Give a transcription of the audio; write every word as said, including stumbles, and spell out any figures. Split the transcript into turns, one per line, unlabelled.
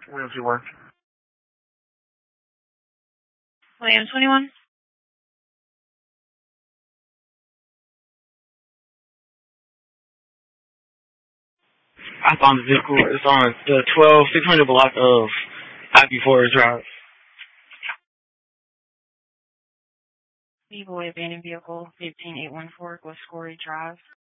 Williams one.
Williams twenty-one.
I found the vehicle. It's on the twelve six hundred block of Happy Forest Drive.
B-Boy abandoned vehicle fifteen eight one four West Corey Drive.